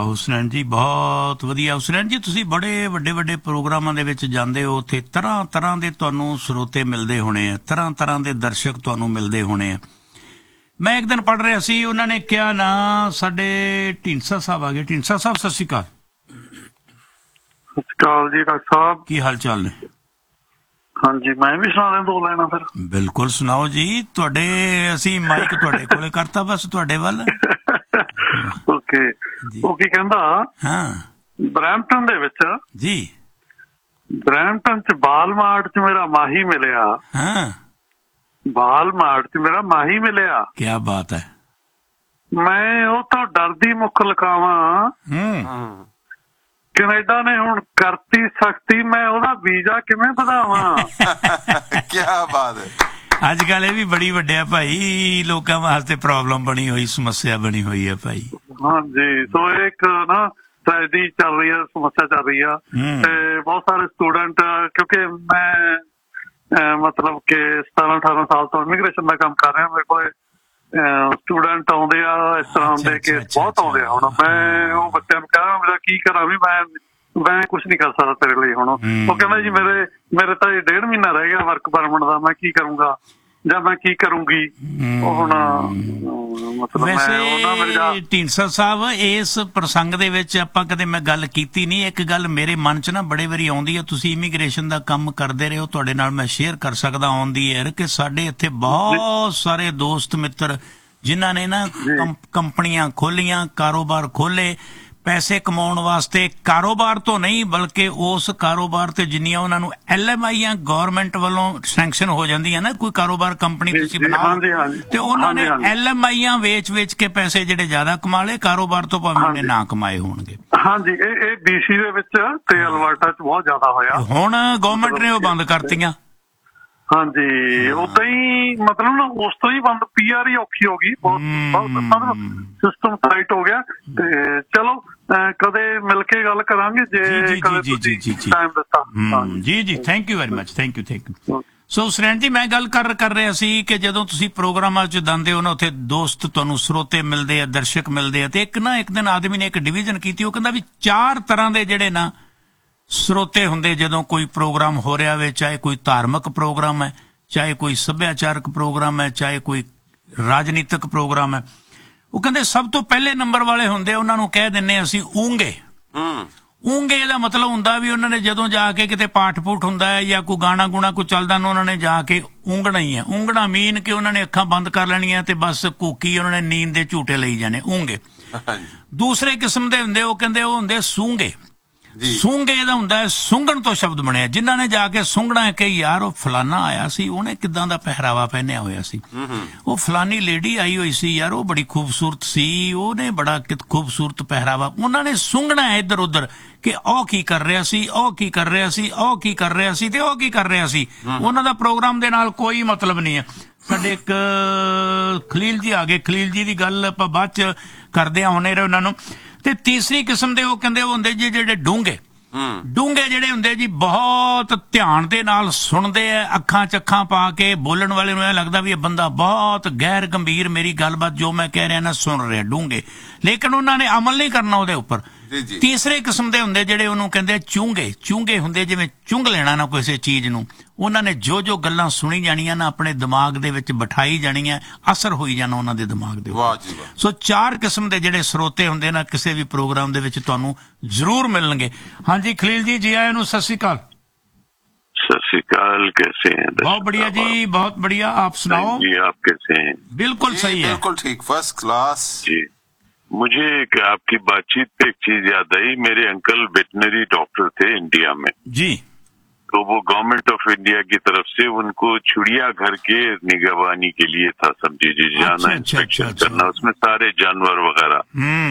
ਹੁਸਨੈਨ ਜੀ ਬਹੁਤ ਵਧੀਆ। ਹੁਸਨੈਨ ਜੀ ਤੁਸੀਂ ਬੜੇ ਵੱਡੇ ਵੱਡੇ ਪ੍ਰੋਗਰਾਮਾਂ ਦੇ ਵਿੱਚ ਜਾਂਦੇ ਹੋ, ਉੱਥੇ ਤਰ੍ਹਾਂ ਤਰ੍ਹਾਂ ਦੇ ਤੁਹਾਨੂੰ ਸਰੋਤੇ ਮਿਲਦੇ ਹੋਣੇ ਆ, ਤਰ੍ਹਾਂ ਤਰ੍ਹਾਂ ਦੇ ਦਰਸ਼ਕ ਤੁਹਾਨੂੰ ਮਿਲਦੇ ਹੋਣੇ ਆ। ਮੈਂ ਇੱਕ ਦਿਨ ਪੜ੍ਹ ਰਿਹਾ ਸੀ, ਉਹਨਾਂ ਨੇ ਕਿਹਾ ਨਾ ਸਾਡੇ ਢੀਂਡਸਾ ਸਾਹਿਬ ਆ ਗਏ। ਢੀਂਡਸਾ ਸਾਹਿਬ ਸਤਿ ਸ਼੍ਰੀ ਅਕਾਲ। ਸਤਿ ਸ਼੍ਰੀ ਅਕਾਲ ਜੀ ਡਾਕਟਰ ਸਾਹਿਬ, ਕੀ ਹਾਲ ਚਾਲ ਨੇ? ਹਾਂਜੀ ਮੈਂ ਵੀ ਸੁਣਾ ਰਿਹਾ, ਦੋ ਲੈਣਾ ਫਿਰ। ਬਿਲਕੁਲ ਸੁਣਾਓ ਜੀ। ਤੁਹਾਡੇ ਅਸੀਂ ਮਾਈਕ ਤੁਹਾਡੇ ਕੋਲੇ ਕਰਤਾ, ਬਸ ਤੁਹਾਡੇ ਵੱਲ। ਓਕੇ, ਉਹ ਕੀ ਕਹਿੰਦਾ, ਹਾਂ ਬਰੈਂਪਟਨ ਦੇ ਵਿੱਚ ਜੀ, ਬਰੈਂਪਟਨ ਚ ਵਾਲਮਾਰਟ ਚ ਮੇਰਾ ਮਾਹੀ ਮਿਲਿਆ। ਹਾਂ ਵਾਲਮਾਰਟ ਚ ਮੇਰਾ ਮਾਹੀ ਮਿਲਿਆ। ਕੀ ਬਾਤ ਹੈ। ਮੈਂ ਉਹ ਤਾਂ ਡਰਦੀ ਮੁੱਖ ਲਕਾਵਾਂ, ਕੈਨੇਡਾ ਨੇ ਹੁਣ ਕਰਤੀ ਸਖਤੀ, ਮੈਂ ਉਹਦਾ ਵੀਜ਼ਾ ਕਿਵੇਂ ਵਧਾਵਾਂ। ਕੀ ਬਾਤ ਹੈ। ਅੱਜ ਕੱਲ ਇਹ ਵੀ ਬੜੀ ਵੱਡਿਆ ਭਾਈ, ਲੋਕਾਂ ਵਾਸਤੇ ਪ੍ਰੋਬਲਮ ਬਣੀ ਹੋਈ, ਸਮੱਸਿਆ ਬਣੀ ਹੋਈ ਹੈ ਭਾਈ। ਹਾਂਜੀ, ਸੋ ਇੱਕ ਨਾ ਟ੍ਰੈਜਡੀ ਚੱਲ ਰਹੀ ਹੈ, ਸਮੱਸਿਆ ਚੱਲ ਰਹੀ ਆ। ਤੇ ਬਹੁਤ ਸਾਰੇ ਸਟੂਡੈਂਟ, ਕਿਉਂਕਿ ਮੈਂ ਮਤਲਬ ਕਿ 17-18 ਸਾਲ ਤੋਂ ਇਮੀਗ੍ਰੇਸ਼ਨ ਦਾ ਕੰਮ ਕਰ ਰਿਹਾ, ਮੇਰੇ ਕੋਲ ਸਟੂਡੈਂਟ ਆਉਂਦੇ ਆ, ਇਸ ਤਰ੍ਹਾਂ ਦੇ ਕੇਸ ਬਹੁਤ ਆਉਂਦੇ ਆ। ਹੁਣ ਮੈਂ ਉਹ ਬੱਚਿਆਂ ਨੂੰ ਕਹਾਂ ਮੇਰਾ ਕੀ ਕਰਾਂ, ਵੀ ਮੈਂ ਕੁਛ ਨਹੀਂ ਕਰ ਸਕਦਾ ਤੇਰੇ ਲਈ। ਹੁਣ ਉਹ ਕਹਿੰਦਾ ਜੀ ਮੇਰੇ ਤਾਂ 1.5 ਮਹੀਨਾ ਰਹਿ ਗਿਆ ਵਰਕ ਪਰਮਿਟ ਦਾ, ਮੈਂ ਕੀ ਕਰੂੰਗਾ ਜਾਂ ਮੈਂ ਕੀ ਕਰੂੰਗੀ। ਉਹ ਹੁਣ ਮਤਲਬ ਵੈਸੇ ਢੀਂਡਸਾ ਸਾਹਿਬ, ਇਸ ਪ੍ਰਸੰਗ ਦੇ ਵਿੱਚ ਆਪਾਂ ਕਦੇ ਮੈਂ ਗੱਲ ਕੀਤੀ ਨਹੀਂ। ਇੱਕ ਗੱਲ ਮੇਰੇ ਮਨ 'ਚ ਨਾ ਬੜੇ ਵਾਰੀ ਆਉਂਦੀ ਹੈ, ਤੁਸੀਂ ਇਮੀਗ੍ਰੇਸ਼ਨ ਦਾ ਕੰਮ ਕਰਦੇ ਰਹੇ ਹੋ, ਤੁਹਾਡੇ ਨਾਲ ਮੈਂ ਸ਼ੇਅਰ ਕਰ ਸਕਦਾ ਔਨ ਦੀ ਏਅਰ, ਕਿ ਸਾਡੇ ਇੱਥੇ ਬਹੁਤ ਸਾਰੇ ਦੋਸਤ ਮਿੱਤਰ ਜਿਨ੍ਹਾਂ ਨੇ ਨਾ ਕੰਪਨੀਆਂ ਖੋਲੀਆਂ, ਕਾਰੋਬਾਰ ਖੋਲੇ, ਪੈਸੇ ਕਮਾਉਣ ਵਾਸਤੇ। ਕਾਰੋਬਾਰ ਤੋਂ ਨਹੀਂ, ਬਲਕਿ ਉਸ ਕਾਰੋਬਾਰ ਤੇ ਜਿੰਨੀਆਂ ਉਹਨਾਂ ਨੂੰ LMI ਗੌਰਮੈਂਟ ਵੱਲੋਂ ਸੈਂਕਸ਼ਨ ਹੋ ਜਾਂਦੀਆਂ ਨਾ, ਕੋਈ ਕਾਰੋਬਾਰ ਕੰਪਨੀ ਤੁਸੀਂ ਬਣਾਓ, ਤੇ ਉਹਨਾਂ ਨੇ LMI ਵੇਚ ਕੇ ਪੈਸੇ ਜਿਹੜੇ ਜ਼ਿਆਦਾ ਕਮਾ ਲਏ, ਕਾਰੋਬਾਰ ਤੋਂ ਭਾਵੇਂ ਉਹਨੇ ਨਾ ਕਮਾਏ ਹੋਣਗੇ। ਹਾਂਜੀ, ਇਹ BC ਦੇ ਵਿੱਚ ਤੇ ਅਲਬਰਟਾ 'ਚ ਬਹੁਤ ਜ਼ਿਆਦਾ ਹੋਇਆ। ਹੁਣ ਗੌਰਮੈਂਟ ਨੇ ਉਹ ਬੰਦ ਕਰਤੀਆਂ। ਹਾਂਜੀ, ਉਦਾਂ ਹੀ ਮਤਲਬ ਨਾ ਉਸ ਤੋਂ ਹੀ ਬੰਦ, PR ਹੀ ਔਖੀ ਹੋ ਗਈ, ਬਹੁਤ ਸਿਸਟਮ ਟਾਈਟ ਹੋ ਗਿਆ। ਤੇ ਚਲੋ ਕਦੇ ਮਿਲ ਕੇ ਗੱਲ ਕਰਾਂਗੇ ਜੇ ਕਦੇ ਟਾਈਮ ਦਿੱਤਾ। ਜੀ, thank you very much, thank you. ਸੋ ਹੁਸਨੈਨ ਜੀ, ਮੈਂ ਗੱਲ ਕਰ ਰਿਹਾ ਸੀ ਕਿ ਜਦੋਂ ਤੁਸੀਂ ਪ੍ਰੋਗਰਾਮਾਂ 'ਚ ਜਾਂਦੇ ਹੋ ਨਾ, ਉੱਥੇ ਦੋਸਤ ਤੁਹਾਨੂੰ ਸਰੋਤੇ ਮਿਲਦੇ ਆ, ਦਰਸ਼ਕ ਮਿਲਦੇ ਆ। ਤੇ ਇੱਕ ਦਿਨ ਆਦਮੀ ਨੇ ਇੱਕ ਡਿਵੀਜ਼ਨ ਕੀਤੀ, ਉਹ ਕਹਿੰਦਾ ਵੀ 4 ਤਰ੍ਹਾਂ ਦੇ ਜਿਹੜੇ ਨਾ ਸਰੋਤੇ ਹੁੰਦੇ ਜਦੋਂ ਕੋਈ ਪ੍ਰੋਗਰਾਮ ਹੋ ਰਿਹਾ ਹੋਵੇ, ਚਾਹੇ ਕੋਈ ਧਾਰਮਿਕ ਪ੍ਰੋਗਰਾਮ ਹੈ, ਚਾਹੇ ਕੋਈ ਸੱਭਿਆਚਾਰਕ ਪ੍ਰੋਗਰਾਮ ਹੈ, ਚਾਹੇ ਕੋਈ ਰਾਜਨੀਤਿਕ ਪ੍ਰੋਗਰਾਮ ਹੈ। ਉਹ ਕਹਿੰਦੇ ਸਭ ਤੋਂ ਪਹਿਲੇ ਨੰਬਰ ਵਾਲੇ ਹੁੰਦੇ, ਉਹਨਾਂ ਨੂੰ ਕਹਿ ਦਿੰਨੇ ਅਸੀਂ ਊਂਗੇ। ਊਂਗੇ ਦਾ ਮਤਲਬ ਹੁੰਦਾ ਵੀ ਉਹਨਾਂ ਨੇ ਜਦੋਂ ਜਾ ਕੇ ਕਿਤੇ ਪਾਠ ਪੂਠ ਹੁੰਦਾ ਹੈ ਜਾਂ ਕੋਈ ਗਾਣਾ ਗੁਣਾ ਕੋਈ ਚੱਲਦਾ, ਉਹਨਾਂ ਨੇ ਜਾ ਕੇ ਊਂਗਣਾ ਹੀ ਹੈ। ਊਂਗਣਾ ਮੀਨ ਕਿ ਉਹਨਾਂ ਨੇ ਅੱਖਾਂ ਬੰਦ ਕਰ ਲੈਣੀਆਂ ਤੇ ਬਸ ਕੂਕੀ ਉਹਨਾਂ ਨੇ ਨੀਂਦ ਦੇ ਝੂਟੇ ਲਈ ਜਾਣੇ, ਊਂਗੇ। ਦੂਸਰੇ ਕਿਸਮ ਦੇ ਹੁੰਦੇ, ਉਹ ਕਹਿੰਦੇ ਉਹ ਹੁੰਦੇ ਸੂੰਗੇ। ਸੂੰਗੇ ਦਾ ਹੁੰਦਾ ਹੈ, ਸੁੰਘਣ ਤੋਂ ਸ਼ਬਦ ਬਣਿਆ, ਜਿਨ੍ਹਾਂ ਨੇ ਜਾ ਕੇ ਸੁੰਘਣਾ ਕਿ ਯਾਰ ਉਹ ਫਲਾਨਾ ਆਇਆ ਸੀ, ਉਹਨੇ ਕਿੱਦਾਂ ਦਾ ਪਹਿਰਾਵਾ ਪਹਿਨਿਆ ਹੋਇਆ ਸੀ, ਉਹ ਫਲਾਨੀ ਲੇਡੀ ਆਈ ਹੋਈ ਸੀ ਯਾਰ, ਉਹ ਬੜੀ ਖੂਬਸੂਰਤ ਸੀ, ਉਹਨੇ ਬੜਾ ਖੂਬਸੂਰਤ ਪਹਿਰਾਵਾ। ਉਹਨਾਂ ਨੇ ਸੁੰਘਣਾ ਹੈ ਇੱਧਰ ਉੱਧਰ ਕਿ ਉਹ ਕੀ ਕਰ ਰਿਹਾ ਸੀ, ਉਹ ਕੀ ਕਰ ਰਿਹਾ ਸੀ, ਉਹ ਕੀ ਕਰ ਰਿਹਾ ਸੀ, ਤੇ ਉਹ ਕੀ ਕਰ ਰਿਹਾ ਸੀ। ਉਹਨਾਂ ਦਾ ਪ੍ਰੋਗਰਾਮ ਦੇ ਨਾਲ ਕੋਈ ਮਤਲਬ ਨਹੀਂ ਹੈ। ਸਾਡੇ ਇੱਕ ਖਲੀਲ ਜੀ ਆ ਗਏ, ਖਲੀਲ ਜੀ ਦੀ ਗੱਲ ਆਪਾਂ ਬਾਅਦ 'ਚ ਕਰਦੇ ਆਉਣੇ ਰਹੇ ਉਹਨਾਂ ਨੂੰ। ਤੇ ਤੀਸਰੀ ਕਿਸਮ ਦੇ ਉਹ ਕਹਿੰਦੇ ਉਹ ਹੁੰਦੇ ਜੀ ਜਿਹੜੇ ਡੂੰਘੇ ਜਿਹੜੇ ਹੁੰਦੇ ਜੀ, ਬਹੁਤ ਧਿਆਨ ਦੇ ਨਾਲ ਸੁਣਦੇ ਆ, ਅੱਖਾਂ 'ਚ ਅੱਖਾਂ ਪਾ ਕੇ। ਬੋਲਣ ਵਾਲੇ ਨੂੰ ਇਹ ਲੱਗਦਾ ਵੀ ਇਹ ਬੰਦਾ ਬਹੁਤ ਗੈਰ ਗੰਭੀਰ ਮੇਰੀ ਗੱਲਬਾਤ ਜੋ ਮੈਂ ਕਹਿ ਰਿਹਾ ਨਾ ਸੁਣ ਰਿਹਾ, ਡੂੰਘੇ, ਲੇਕਿਨ ਉਹਨਾਂ ਨੇ ਅਮਲ ਨਹੀਂ ਕਰਨਾ ਉਹਦੇ ਉੱਪਰ। ਤੀਸਰੇ ਕਿਸਮ ਦੇ ਹੁੰਦੇ ਜਿਹੜੇ ਉਹਨੂੰ ਕਹਿੰਦੇ ਚੂੰਗੇ ਹੁੰਦੇ, ਜਿਵੇਂ ਚੁੰਘ ਲੈਣਾ ਨਾ ਕਿਸੇ ਚੀਜ਼ ਨੂੰ। ਉਹਨਾਂ ਨੇ ਜੋ ਗੱਲਾਂ ਸੁਣੀ ਜਾਣੀਆਂ ਨਾ ਆਪਣੇ ਦਿਮਾਗ ਦੇ ਵਿੱਚ ਬਿਠਾਈ ਜਾਣੀਆਂ, ਅਸਰ ਹੋਈ ਜਾਣਾ ਉਹਨਾਂ ਦੇ ਦਿਮਾਗ ਦੇ ਉੱਪਰ। ਸੋ 4 ਕਿਸਮ ਦੇ ਜਿਹੜੇ ਸਰੋਤੇ ਹੁੰਦੇ ਨਾ ਕਿਸੇ ਵੀ ਪ੍ਰੋਗਰਾਮ ਦੇ ਵਿੱਚ ਤੁਹਾਨੂੰ ਜ਼ਰੂਰ ਮਿਲਣਗੇ। ਹਾਂਜੀ ਖਲੀਲ ਜੀ, ਜੀ ਆਇਆਂ ਨੂੰ, ਸਤਿ ਸ਼੍ਰੀ ਅਕਾਲ। सत श्री अकाल, कैसे हैं? बहुत बढ़िया जी, बहुत बढ़िया। आप सुनाओ जी, आप कैसे हैं? बिल्कुल सही है, बिल्कुल ठीक, फर्स्ट क्लास जी। मुझे आपकी बातचीत पे एक चीज याद आई। मेरे अंकल वेटनरी डॉक्टर थे इंडिया में जी। तो वो गवर्नमेंट ऑफ इंडिया की तरफ से उनको चिड़ियाघर के निगरानी के लिए था, समझिए जी, जाना, इंस्पेक्शन करना, उसमें सारे जानवर वगैरह।